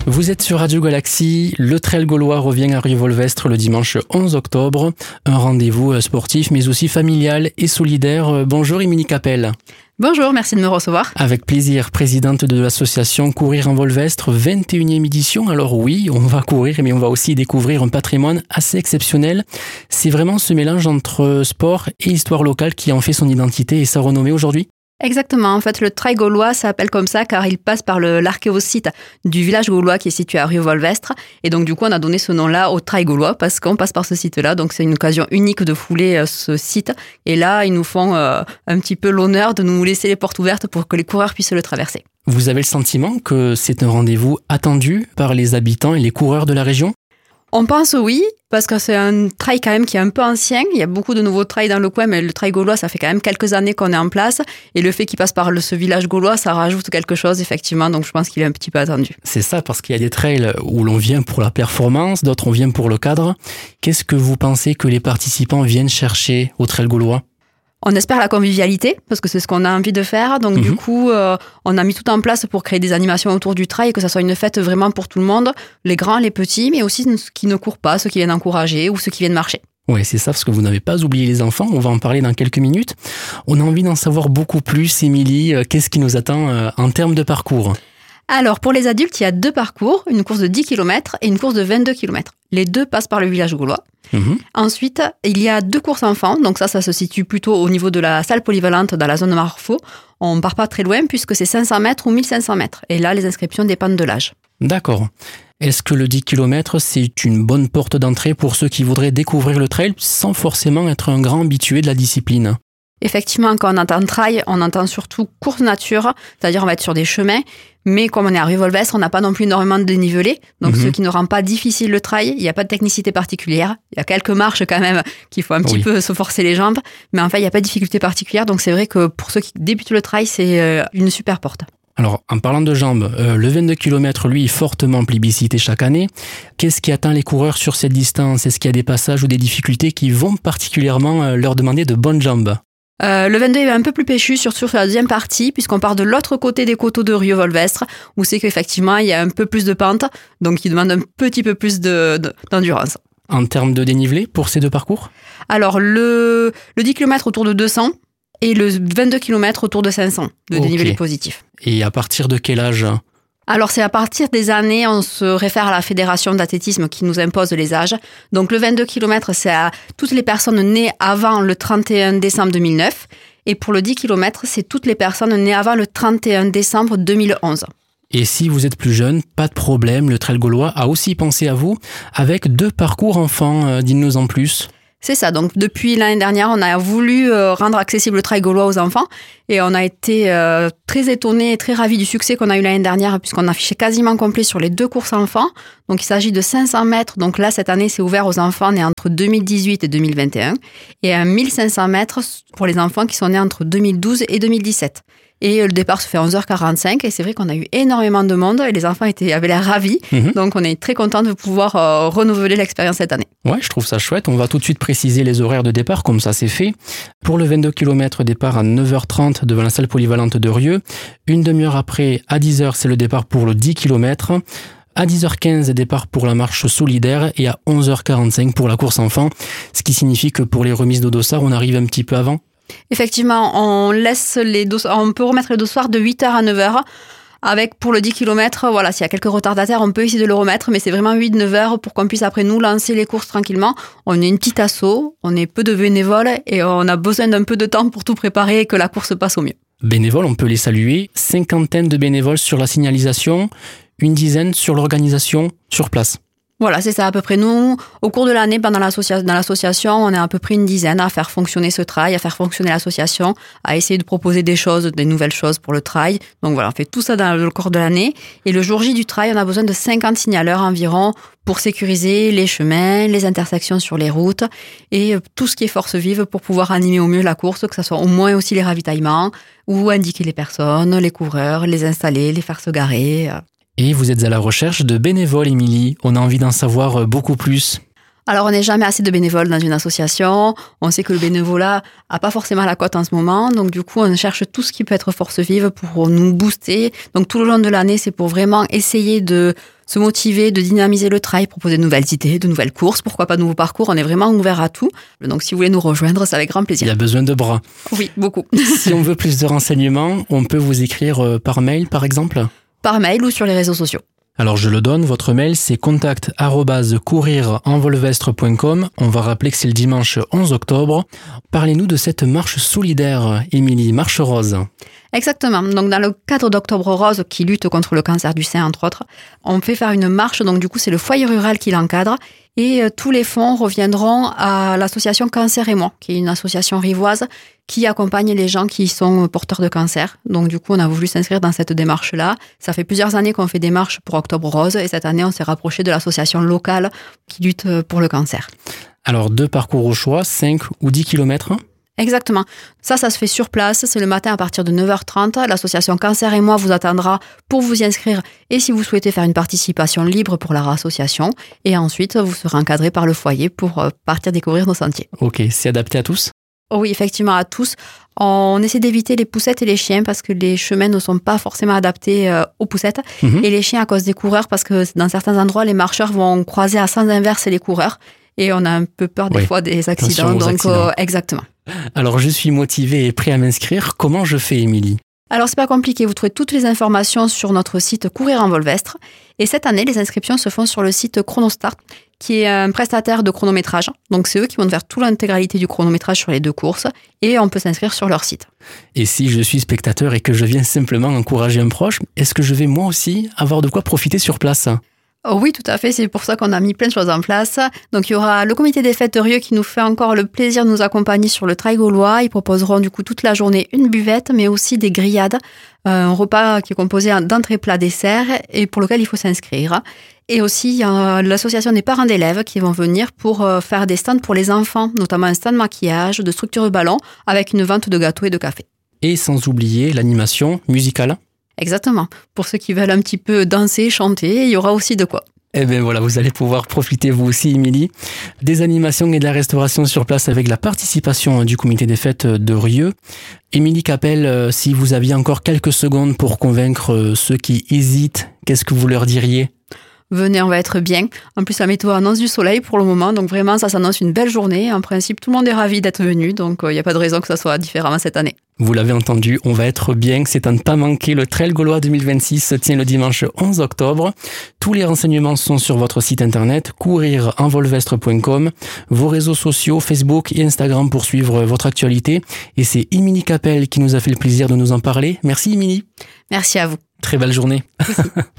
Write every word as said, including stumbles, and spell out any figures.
Vous êtes sur Radio Galaxie, le Trail Gaulois revient à Rieux-Volvestre le dimanche onze octobre. Un rendez-vous sportif mais aussi familial et solidaire. Bonjour Émilie Capel. Bonjour, merci de me recevoir. Avec plaisir, présidente de l'association Courir en Volvestre, vingt et unième édition. Alors oui, on va courir mais on va aussi découvrir un patrimoine assez exceptionnel. C'est vraiment ce mélange entre sport et histoire locale qui en fait son identité et sa renommée aujourd'hui. Exactement. En fait, le Trail Gaulois s'appelle comme ça car il passe par le, l'archéosite du village gaulois qui est situé à Rieux-Volvestre. Et donc, du coup, on a donné ce nom-là au Trail Gaulois parce qu'on passe par ce site-là. Donc, c'est une occasion unique de fouler euh, ce site. Et là, ils nous font euh, un petit peu l'honneur de nous laisser les portes ouvertes pour que les coureurs puissent le traverser. Vous avez le sentiment que c'est un rendez-vous attendu par les habitants et les coureurs de la région ? On pense oui, parce que c'est un trail quand même qui est un peu ancien. Il y a beaucoup de nouveaux trails dans le coin, mais le trail gaulois, ça fait quand même quelques années qu'on est en place. Et le fait qu'il passe par le, ce village gaulois, ça rajoute quelque chose, effectivement. Donc, je pense qu'il est un petit peu attendu. C'est ça, parce qu'il y a des trails où l'on vient pour la performance, d'autres on vient pour le cadre. Qu'est-ce que vous pensez que les participants viennent chercher au trail gaulois ? On espère la convivialité, parce que c'est ce qu'on a envie de faire. Donc, mmh. du coup, euh, on a mis tout en place pour créer des animations autour du trail, que ça soit une fête vraiment pour tout le monde, les grands, les petits, mais aussi ceux qui ne courent pas, ceux qui viennent encourager ou ceux qui viennent marcher. Oui, c'est ça, parce que vous n'avez pas oublié les enfants. On va en parler dans quelques minutes. On a envie d'en savoir beaucoup plus. Émilie, qu'est-ce qui nous attend euh, en termes de parcours ? Alors, pour les adultes, il y a deux parcours, une course de dix kilomètres et une course de vingt-deux kilomètres. Les deux passent par le village gaulois. Mmh. Ensuite, il y a deux courses enfants. Donc ça, ça se situe plutôt au niveau de la salle polyvalente dans la zone de Marfaux. On ne part pas très loin puisque c'est cinq cents mètres ou mille cinq cents mètres. Et là, les inscriptions dépendent de l'âge. D'accord. Est-ce que le dix kilomètres, c'est une bonne porte d'entrée pour ceux qui voudraient découvrir le trail sans forcément être un grand habitué de la discipline ? Effectivement, quand on entend trail, on entend surtout course nature, c'est-à-dire on va être sur des chemins, mais comme on est à Rieux-Volvestre, on n'a pas non plus énormément de dénivelé, donc mmh. ce qui ne rend pas difficile le trail. Il n'y a pas de technicité particulière, il y a quelques marches quand même qu'il faut un petit oui. peu se forcer les jambes, mais en fait il n'y a pas de difficulté particulière, donc c'est vrai que pour ceux qui débutent le trail, c'est une super porte. Alors, en parlant de jambes, euh, le vingt-deux kilomètres, lui, est fortement plébiscité chaque année. Qu'est-ce qui attend les coureurs sur cette distance ? Est-ce qu'il y a des passages ou des difficultés qui vont particulièrement euh, leur demander de bonnes jambes ? Euh, le vingt-deux est un peu plus péchu, surtout sur la deuxième partie, puisqu'on part de l'autre côté des coteaux de Rieux-Volvestre, où c'est qu'effectivement, il y a un peu plus de pente, donc il demande un petit peu plus de, de, d'endurance. En termes de dénivelé pour ces deux parcours ? Alors, le, le dix kilomètres autour de deux cents et le vingt-deux kilomètres autour de cinq cents de okay. dénivelé positif. Et à partir de quel âge ? Alors, c'est à partir des années, on se réfère à la fédération d'athlétisme qui nous impose les âges. Donc, le vingt-deux kilomètres, c'est à toutes les personnes nées avant le trente et un décembre deux mille neuf. Et pour le dix kilomètres, c'est toutes les personnes nées avant le trente et un décembre deux mille onze. Et si vous êtes plus jeune, pas de problème, le Trail Gaulois a aussi pensé à vous avec deux parcours enfants. Euh, dites-nous en plus. C'est ça, donc depuis l'année dernière, on a voulu euh, rendre accessible le trail gaulois aux enfants et on a été euh, très étonnés et très ravis du succès qu'on a eu l'année dernière puisqu'on a affiché quasiment complet sur les deux courses enfants. Donc il s'agit de cinq cents mètres, donc là cette année c'est ouvert aux enfants nés entre deux mille dix-huit et deux mille vingt et un et à mille cinq cents mètres pour les enfants qui sont nés entre deux mille douze et deux mille dix-sept. Et le départ se fait à onze heures quarante-cinq et c'est vrai qu'on a eu énormément de monde et les enfants étaient, avaient l'air ravis. Mmh. Donc on est très contents de pouvoir euh, renouveler l'expérience cette année. Ouais, je trouve ça chouette. On va tout de suite préciser les horaires de départ comme ça c'est fait. Pour le vingt-deux kilomètres, départ à neuf heures trente devant la salle polyvalente de Rieux. Une demi-heure après, à dix heures, c'est le départ pour le dix kilomètres. À dix heures quinze, départ pour la marche solidaire et à onze heures quarante-cinq pour la course enfant. Ce qui signifie que pour les remises de dossard, on arrive un petit peu avant. Effectivement, on laisse les dos- on peut remettre les dossoirs de huit heures à neuf heures. Avec, pour le dix kilomètres, voilà, s'il y a quelques retardataires, on peut essayer de le remettre, mais c'est vraiment huit neuf heures pour qu'on puisse après nous lancer les courses tranquillement. On est une petite asso, on est peu de bénévoles et on a besoin d'un peu de temps pour tout préparer et que la course passe au mieux. Bénévoles, on peut les saluer. Cinquantaine de bénévoles sur la signalisation, une dizaine sur l'organisation sur place. Voilà, c'est ça à peu près. Nous, au cours de l'année, pendant l'associa- dans l'association, on est à peu près une dizaine à faire fonctionner ce trail, à faire fonctionner l'association, à essayer de proposer des choses, des nouvelles choses pour le trail. Donc voilà, on fait tout ça dans le cours de l'année. Et le jour J du trail, on a besoin de cinquante signaleurs environ pour sécuriser les chemins, les intersections sur les routes et tout ce qui est force vive pour pouvoir animer au mieux la course, que ce soit au moins aussi les ravitaillements ou indiquer les personnes, les coureurs, les installer, les faire se garer. Et vous êtes à la recherche de bénévoles, Émilie. On a envie d'en savoir beaucoup plus. Alors, on n'est jamais assez de bénévoles dans une association. On sait que le bénévolat n'a pas forcément la cote en ce moment. Donc, du coup, on cherche tout ce qui peut être force vive pour nous booster. Donc, tout le long de l'année, c'est pour vraiment essayer de se motiver, de dynamiser le trail, proposer de nouvelles idées, de nouvelles courses, pourquoi pas de nouveaux parcours. On est vraiment ouvert à tout. Donc, si vous voulez nous rejoindre, c'est avec grand plaisir. Il y a besoin de bras. Oui, beaucoup. Si on veut plus de renseignements, on peut vous écrire par mail, par exemple ? Par mail ou sur les réseaux sociaux. Alors je le donne, votre mail c'est contact arobase courir en volvestre point com. On va rappeler que c'est le dimanche onze octobre. Parlez-nous de cette marche solidaire, Émilie, marche rose. Exactement. Donc dans le cadre d'Octobre Rose qui lutte contre le cancer du sein entre autres, on fait faire une marche. Donc du coup c'est le foyer rural qui l'encadre et euh, tous les fonds reviendront à l'association Cancer et moi, qui est une association rivoise qui accompagne les gens qui sont porteurs de cancer. Donc du coup on a voulu s'inscrire dans cette démarche-là. Ça fait plusieurs années qu'on fait des marches pour Octobre Rose et cette année on s'est rapproché de l'association locale qui lutte pour le cancer. Alors deux parcours au choix, cinq ou dix kilomètres ? Exactement. Ça, ça se fait sur place. C'est le matin à partir de neuf heures trente. L'association Cancer et moi vous attendra pour vous y inscrire et si vous souhaitez faire une participation libre pour la association. Et ensuite, vous serez encadré par le foyer pour partir découvrir nos sentiers. Ok, c'est adapté à tous ? Oui, effectivement, à tous. On essaie d'éviter les poussettes et les chiens parce que les chemins ne sont pas forcément adaptés aux poussettes. Mmh. Et les chiens à cause des coureurs parce que dans certains endroits, les marcheurs vont croiser à sens inverse les coureurs. Et on a un peu peur des oui, fois des accidents. Donc, accidents. Euh, exactement. Alors, je suis motivé et prêt à m'inscrire. Comment je fais, Émilie ? Alors, c'est pas compliqué. Vous trouvez toutes les informations sur notre site Courir en Volvestre. Et cette année, les inscriptions se font sur le site Chronostart, qui est un prestataire de chronométrage. Donc, c'est eux qui vont faire toute l'intégralité du chronométrage sur les deux courses. Et on peut s'inscrire sur leur site. Et si je suis spectateur et que je viens simplement encourager un proche, est-ce que je vais moi aussi avoir de quoi profiter sur place ? Oh oui, tout à fait. C'est pour ça qu'on a mis plein de choses en place. Donc, il y aura le comité des fêtes de Rieux qui nous fait encore le plaisir de nous accompagner sur le trail gaulois. Ils proposeront du coup toute la journée une buvette, mais aussi des grillades. Un repas qui est composé d'entrée plat dessert et pour lequel il faut s'inscrire. Et aussi, il y a l'association des parents d'élèves qui vont venir pour faire des stands pour les enfants, notamment un stand maquillage, de structure ballon, avec une vente de gâteaux et de café. Et sans oublier l'animation musicale. Exactement. Pour ceux qui veulent un petit peu danser, chanter, il y aura aussi de quoi. Eh bien voilà, vous allez pouvoir profiter vous aussi, Émilie, des animations et de la restauration sur place avec la participation du comité des fêtes de Rieux. Émilie Capel, si vous aviez encore quelques secondes pour convaincre ceux qui hésitent, qu'est-ce que vous leur diriez ? Venez, on va être bien. En plus, la météo annonce du soleil pour le moment, donc vraiment, ça s'annonce une belle journée. En principe, tout le monde est ravi d'être venu, donc il euh, n'y a pas de raison que ça soit différemment cette année. Vous l'avez entendu, on va être bien, c'est à ne pas manquer. Le Trail Gaulois deux mille vingt-six se tient le dimanche onze octobre. Tous les renseignements sont sur votre site internet courir en volvestre point com, vos réseaux sociaux, Facebook et Instagram pour suivre votre actualité. Et c'est Émilie Capel qui nous a fait le plaisir de nous en parler. Merci Émilie. Merci à vous. Très belle journée.